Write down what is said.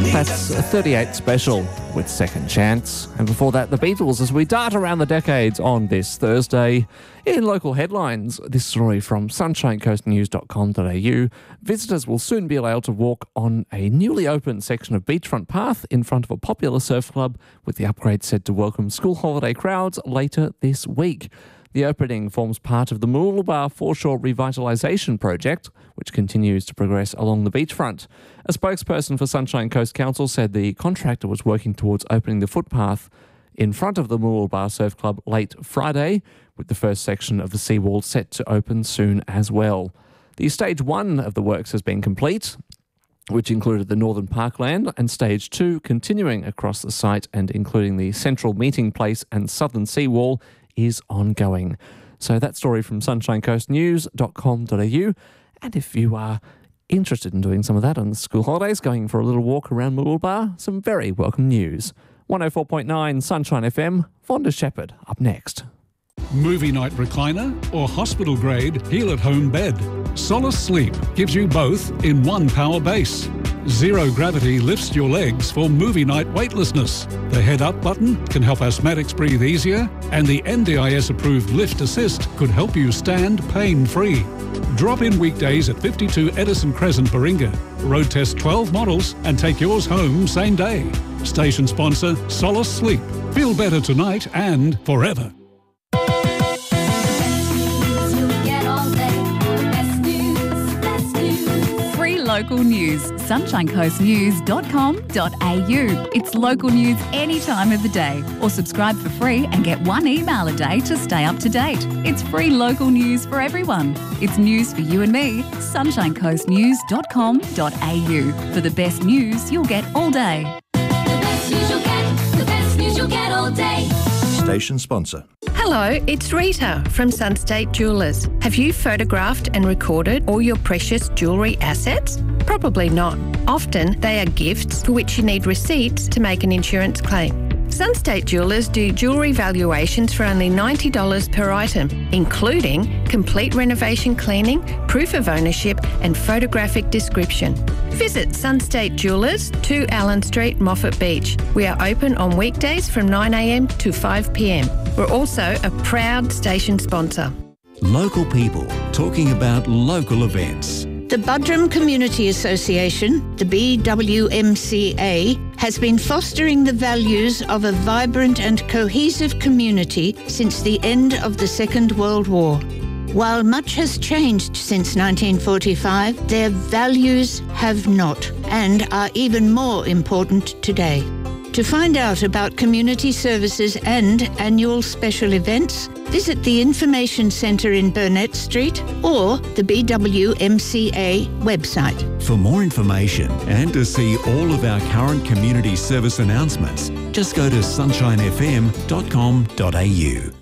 That's 38 Special with Second Chance. And before that, the Beatles, as we dart around the decades on this Thursday. In local headlines, this story from sunshinecoastnews.com.au. Visitors will soon be allowed to walk on a newly opened section of beachfront path in front of a popular surf club, with the upgrade set to welcome school holiday crowds later this week. The opening forms part of the Mooloolaba Foreshore Revitalisation Project, which continues to progress along the beachfront. A spokesperson for Sunshine Coast Council said the contractor was working towards opening the footpath in front of the Mooloolaba Surf Club late Friday, with the first section of the seawall set to open soon as well. The Stage 1 of the works has been complete, which included the northern parkland, and Stage 2 continuing across the site and including the central meeting place and southern seawall is ongoing. So that story from sunshinecoastnews.com.au. And if you are interested in doing some of that on the school holidays, going for a little walk around Mooloolaba, some very welcome news. 104.9 Sunshine FM, Vonda Shepherd up next. Movie night recliner or hospital grade heal-at-home bed. Solace Sleep gives you both in one power base. Zero gravity lifts your legs for movie night weightlessness. The head up button can help asthmatics breathe easier, and the NDIS approved lift assist could help you stand pain-free. Drop in weekdays at 52 Edison Crescent, Baringa. Road test 12 models and take yours home same day. Station sponsor Solace Sleep. Feel better tonight and forever. Local news, sunshinecoastnews.com.au. It's local news any time of the day. Or subscribe for free and get one email a day to stay up to date. It's free local news for everyone. It's news for you and me. sunshinecoastnews.com.au. For the best news you'll get all day. The best news you'll get, the best news you'll get all day. Station sponsor. Hello, it's Rita from Sunstate Jewellers. Have you photographed and recorded all your precious jewellery assets? Probably not. Often they are gifts for which you need receipts to make an insurance claim. Sunstate Jewellers do jewellery valuations for only $90 per item, including complete renovation cleaning, proof of ownership and photographic description. Visit Sunstate Jewellers, 2 Allen Street, Moffat Beach. We are open on weekdays from 9 a.m. to 5 p.m. We're also a proud station sponsor. Local people talking about local events. The Buderim Community Association, the BWMCA, has been fostering the values of a vibrant and cohesive community since the end of the Second World War. While much has changed since 1945, their values have not and are even more important today. To find out about community services and annual special events, visit the Information Centre in Burnett Street or the BWMCA website. For more information and to see all of our current community service announcements, just go to sunshinefm.com.au.